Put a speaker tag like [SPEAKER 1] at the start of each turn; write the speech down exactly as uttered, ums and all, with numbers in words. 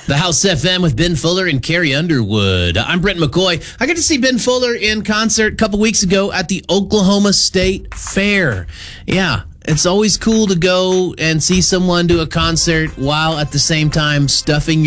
[SPEAKER 1] The House F M with Ben Fuller and Carrie Underwood. I'm Brent McCoy. I got to see Ben Fuller in concert a couple weeks ago at the Oklahoma State Fair. Yeah, it's always cool to go and see someone do a concert while at the same time stuffing